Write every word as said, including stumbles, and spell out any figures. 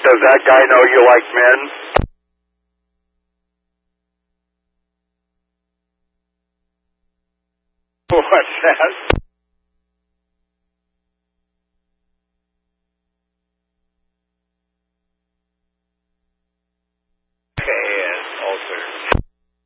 Does that guy know you like men? What's that?